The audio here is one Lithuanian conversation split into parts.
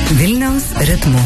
Vilniaus ritmu.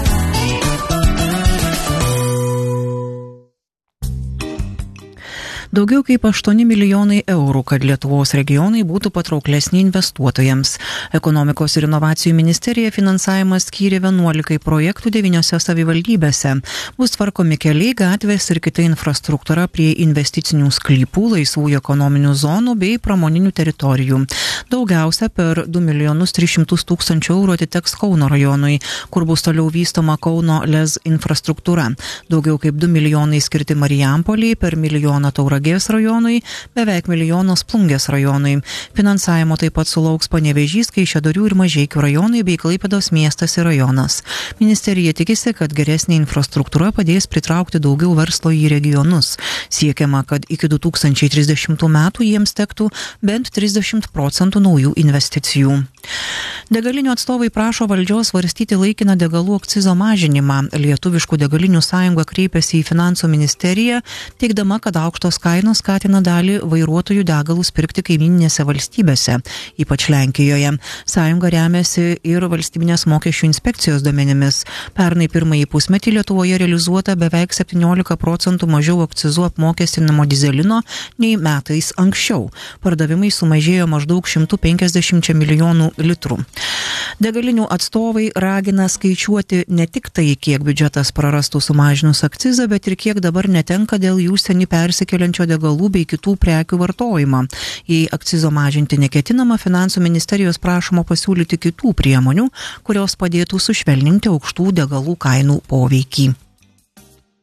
Daugiau kaip 8 milijonai eurų, kad Lietuvos regionai būtų patrauklesni investuotojams. Ekonomikos ir inovacijų ministerija finansavimą skyrė 11 projektų 9 savivaldybėse. Bus tvarkomi keliai, gatvės ir kita infrastruktūra prie investicinių sklypų, laisvųjų ekonominių zonų bei pramoninių teritorijų. Daugiausia per 2 300 000 eurų atiteks Kauno rajonui, kur bus toliau vystoma Kauno LEZ infrastruktūra. Daugiau kaip 2 milijonai skirti Marijampolei, per 1 milijoną Tauragės rajonui, beveik 1 milijonas Plungės rajonui. Finansavimo taip pat sulauks Panevėžys, Kaišiadorių ir Mažeikių rajonai bei Klaipėdos miestas ir rajonas. Ministerija tikisi, kad geresnė infrastruktūra padės pritraukti daugiau verslo į regionus. Siekiama, kad iki 2030 metų jiems tektų bent 30% naujų investicijų. Degalinių atstovai prašo valdžios svarstyti laikiną degalų akcizo mažinimą. Lietuviškų degalinių sąjunga kreipėsi į finansų ministeriją, teigdama, kad aukštos kainos skatina dalį vairuotojų degalus pirkti kaimyninėse valstybėse, ypač Lenkijoje. Sąjunga remiasi ir valstybinės mokesčių inspekcijos duomenimis. Pernai pirmąjį pusmetį Lietuvoje realizuota beveik 17% mažiau akcizų apmokestinamo dizelino nei metais anksčiau. Pardavimai sumažėjo maždaug 150 milijonų litrų. Degalinių atstovai ragina skaičiuoti ne tik tai, kiek biudžetas prarastų sumažinus akcizą, bet ir kiek dabar netenka dėl jų užsienį persikeliančio degalų bei kitų prekių vartojimą. Jei akcizo mažinti neketinama, finansų ministerijos prašoma pasiūlyti kitų priemonių, kurios padėtų sušvelninti aukštų degalų kainų poveikį.